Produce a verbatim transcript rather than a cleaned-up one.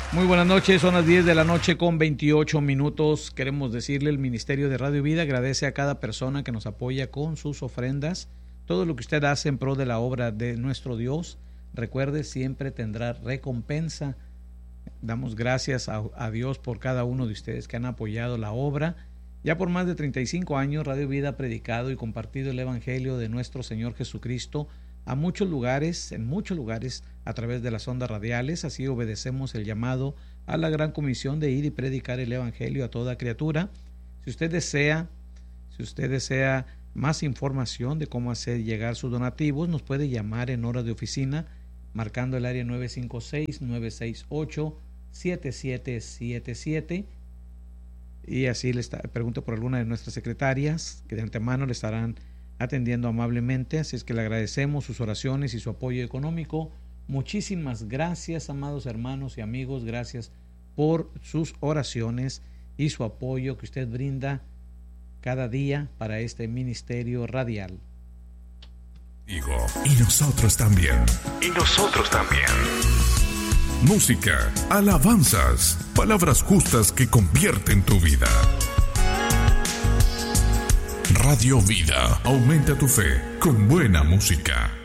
Muy buenas noches, son las diez de la noche con veintiocho minutos. Queremos decirle, el Ministerio de Radio Vida agradece a cada persona que nos apoya con sus ofrendas. Todo lo que usted hace en pro de la obra de nuestro Dios, recuerde, siempre tendrá recompensa. Damos gracias a, a Dios por cada uno de ustedes que han apoyado la obra. Ya por más de treinta y cinco años, Radio Vida ha predicado y compartido el Evangelio de nuestro Señor Jesucristo a muchos lugares, en muchos lugares, a través de las ondas radiales. Así obedecemos el llamado a la gran comisión de ir y predicar el Evangelio a toda criatura. Si usted desea, si usted desea más información de cómo hacer llegar sus donativos, nos puede llamar en hora de oficina, marcando el área nueve cinco seis, nueve seis ocho, siete siete siete siete. Y así le está, pregunte por alguna de nuestras secretarias, que de antemano le estarán atendiendo amablemente. Así es que le agradecemos sus oraciones y su apoyo económico. Muchísimas gracias, amados hermanos y amigos. Gracias por sus oraciones y su apoyo que usted brinda cada día para este ministerio radial. Digo, y nosotros también. Y nosotros también. Música, alabanzas, palabras justas que convierten tu vida. Radio Vida, aumenta tu fe con buena música.